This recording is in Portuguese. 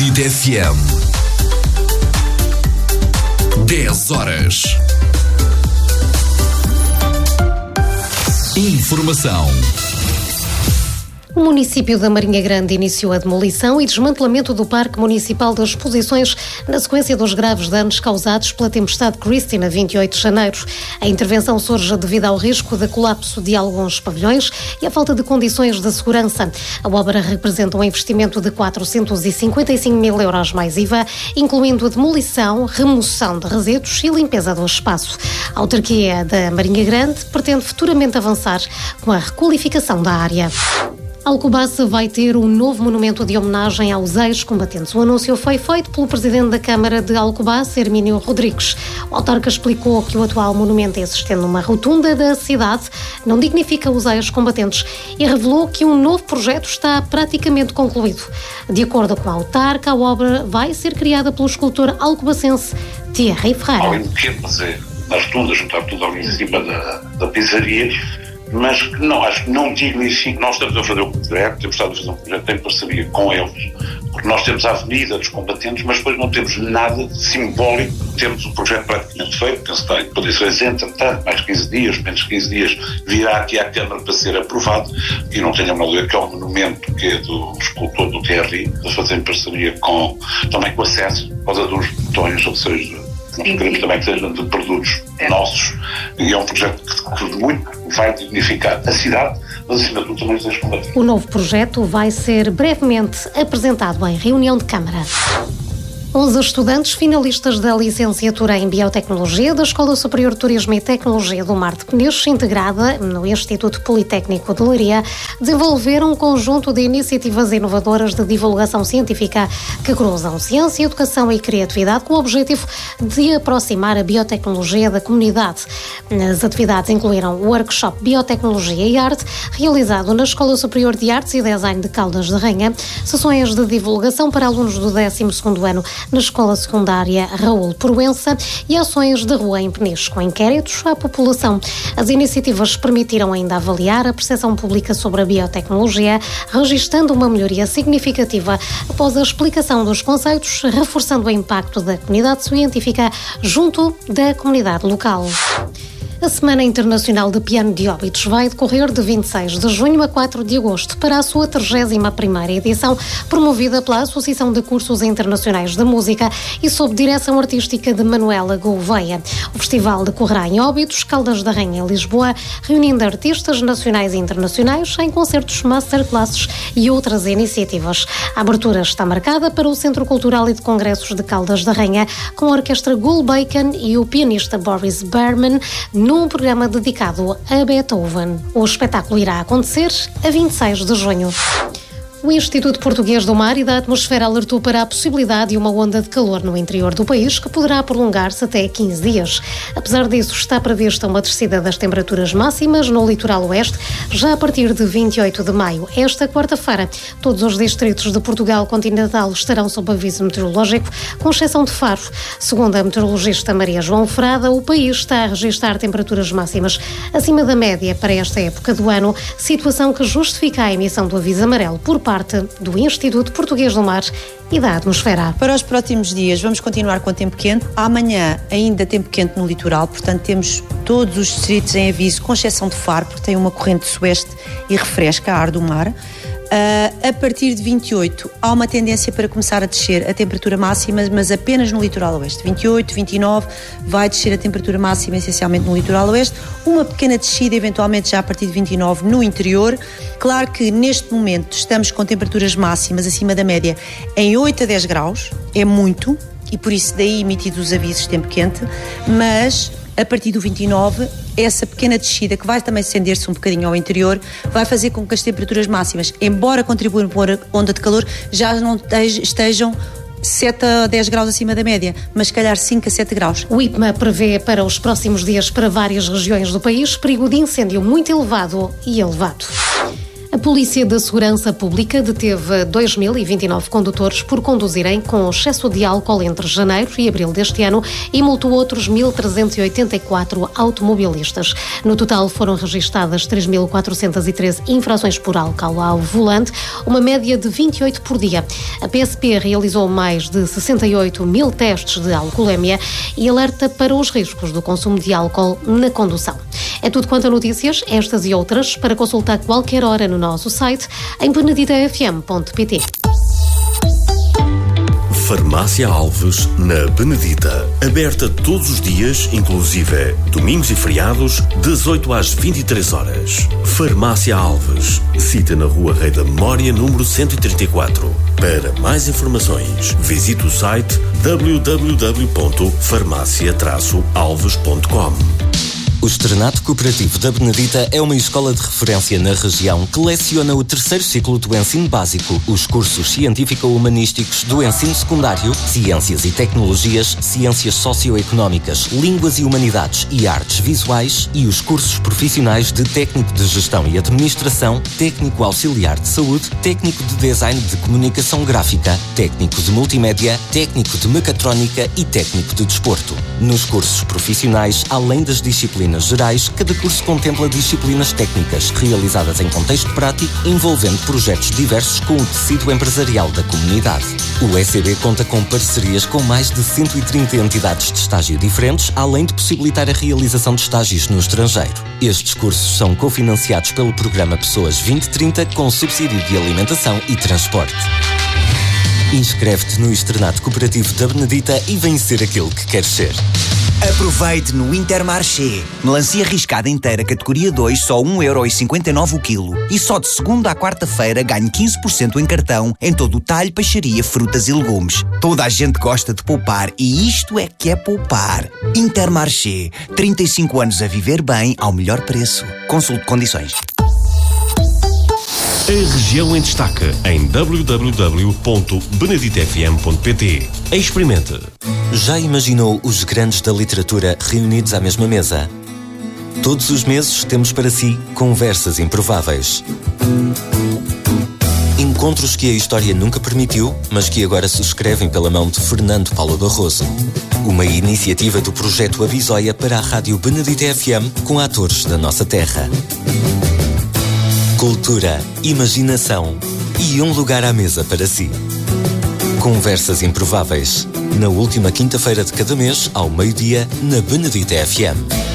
Hit FM. 10 horas. Informação. O município da Marinha Grande iniciou a demolição e desmantelamento do Parque Municipal das Exposições na sequência dos graves danos causados pela tempestade Christine a 28 de janeiro. A intervenção surge devido ao risco de colapso de alguns pavilhões e à falta de condições de segurança. A obra representa um investimento de 455 mil euros mais IVA, incluindo demolição, remoção de resíduos e limpeza do espaço. A autarquia da Marinha Grande pretende futuramente avançar com a requalificação da área. Alcobaça vai ter um novo monumento de homenagem aos ex-combatentes. O anúncio foi feito pelo presidente da Câmara de Alcobaça, Hermínio Rodrigues. O autarca explicou que o atual monumento existente numa rotunda da cidade não dignifica os ex-combatentes e revelou que um novo projeto está praticamente concluído. De acordo com a autarca, a obra vai ser criada pelo escultor alcobacense Thierry Ferreira. Além do que fazer nas rotundas, juntar tudo ali em cima da pizzaria, mas que não, acho que não dignifica. Nós estamos a fazer um projeto, temos estado a fazer um projeto em parceria com eles, porque nós temos a Avenida dos Combatentes, mas depois não temos nada de simbólico. Temos o projeto praticamente feito, penso que tem condições, entretanto, mais 15 dias, menos 15 dias, virá aqui à Câmara para ser aprovado, e não tenho a dúvida que é um monumento que é do escultor do Thierry, a fazer em parceria também com a SES, por causa dos botões, ou seja, nós queremos também que sejam de produtos nossos, e é um projeto que muito vai dignificar a cidade, mas acima de tudo também os ex-combatentes. O novo projeto vai ser brevemente apresentado em reunião de Câmara. 11 estudantes finalistas da licenciatura em Biotecnologia da Escola Superior de Turismo e Tecnologia do Mar de Peniche, integrada no Instituto Politécnico de Leiria, desenvolveram um conjunto de iniciativas inovadoras de divulgação científica que cruzam ciência, educação e criatividade com o objetivo de aproximar a biotecnologia da comunidade. As atividades incluíram o workshop Biotecnologia e Arte, realizado na Escola Superior de Artes e Design de Caldas de Rainha, sessões de divulgação para alunos do 12º ano na Escola Secundária Raul Proença e ações de rua em Peniche, com inquéritos à população. As iniciativas permitiram ainda avaliar a percepção pública sobre a biotecnologia, registando uma melhoria significativa após a explicação dos conceitos, reforçando o impacto da comunidade científica junto da comunidade local. A Semana Internacional de Piano de Óbidos vai decorrer de 26 de junho a 4 de agosto para a sua 31ª edição, promovida pela Associação de Cursos Internacionais de Música e sob direção artística de Manuela Gouveia. O festival decorrerá em Óbidos, Caldas da Rainha e Lisboa, reunindo artistas nacionais e internacionais em concertos, masterclasses e outras iniciativas. A abertura está marcada para o Centro Cultural e de Congressos de Caldas da Rainha, com a orquestra Gulbenkian e o pianista Boris Berman, num programa dedicado a Beethoven. O espetáculo irá acontecer a 26 de junho. O Instituto Português do Mar e da Atmosfera alertou para a possibilidade de uma onda de calor no interior do país que poderá prolongar-se até 15 dias. Apesar disso, está prevista uma descida das temperaturas máximas no litoral oeste já a partir de 28 de maio. Esta quarta-feira, todos os distritos de Portugal continental estarão sob aviso meteorológico, com exceção de Faro. Segundo a meteorologista Maria João Frada, o país está a registrar temperaturas máximas acima da média para esta época do ano, situação que justifica a emissão do aviso amarelo por parte do Instituto Português do Mar e da Atmosfera. Para os próximos dias vamos continuar com tempo quente. Amanhã ainda tempo quente no litoral, portanto temos todos os distritos em aviso, com exceção de Faro, porque tem uma corrente sueste e refresca a ar do mar. A partir de 28 há uma tendência para começar a descer a temperatura máxima, mas apenas no litoral oeste. 28, 29 vai descer a temperatura máxima essencialmente no litoral oeste, uma pequena descida eventualmente já a partir de 29 no interior. Claro que neste momento estamos com temperaturas máximas acima da média em 8 a 10 graus, é muito, e por isso daí emitidos os avisos de tempo quente, mas a partir do 29, essa pequena descida, que vai também estender-se um bocadinho ao interior, vai fazer com que as temperaturas máximas, embora contribuam para a onda de calor, já não estejam 7 a 10 graus acima da média, mas se calhar 5 a 7 graus. O IPMA prevê para os próximos dias para várias regiões do país perigo de incêndio muito elevado e elevado. A A Polícia da Segurança Pública deteve 2.029 condutores por conduzirem com excesso de álcool entre janeiro e abril deste ano e multou outros 1.384 automobilistas. No total foram registadas 3.413 infrações por álcool ao volante, uma média de 28 por dia. A PSP realizou mais de 68 mil testes de alcoolemia e alerta para os riscos do consumo de álcool na condução. É tudo quanto a notícias, estas e outras, para consultar a qualquer hora no nosso site em beneditafm.pt. Farmácia Alves, na Benedita. Aberta todos os dias, inclusive domingos e feriados, das 8 às 23 horas. Farmácia Alves. Cita na Rua Rei da Memória, número 134. Para mais informações, visite o site www.farmacia-alves.com. O Externato Cooperativo da Benedita é uma escola de referência na região que leciona o terceiro ciclo do ensino básico, os cursos científico-humanísticos do ensino secundário, ciências e tecnologias, ciências socioeconómicas, línguas e humanidades e artes visuais e os cursos profissionais de técnico de gestão e administração, técnico auxiliar de saúde, técnico de design de comunicação gráfica, técnico de multimédia, técnico de mecatrónica e técnico de desporto. Nos cursos profissionais, além das disciplinas gerais, cada curso contempla disciplinas técnicas realizadas em contexto prático, envolvendo projetos diversos com o tecido empresarial da comunidade. O ECB conta com parcerias com mais de 130 entidades de estágio diferentes, além de possibilitar a realização de estágios no estrangeiro. Estes cursos são cofinanciados pelo programa Pessoas 2030 com subsídio de alimentação e transporte. Inscreve-te no Externato Cooperativo da Benedita e vem ser aquilo que queres ser. Aproveite no Intermarché. Melancia riscada inteira, categoria 2, só 1,59€ o quilo. E só de segunda à quarta-feira ganhe 15% em cartão em todo o talho, peixaria, frutas e legumes. Toda a gente gosta de poupar e isto é que é poupar. Intermarché. 35 anos a viver bem ao melhor preço. Consulte condições. A região em destaque em www.beneditafm.pt. Experimente. Já imaginou os grandes da literatura reunidos à mesma mesa? Todos os meses temos para si conversas improváveis. Encontros que a história nunca permitiu, mas que agora se escrevem pela mão de Fernando Paulo Barroso. Uma iniciativa do projeto Abisóia para a Rádio Benedita FM com atores da nossa terra. Cultura, imaginação e um lugar à mesa para si. Conversas improváveis. Na última quinta-feira de cada mês, ao meio-dia, na Benedita FM.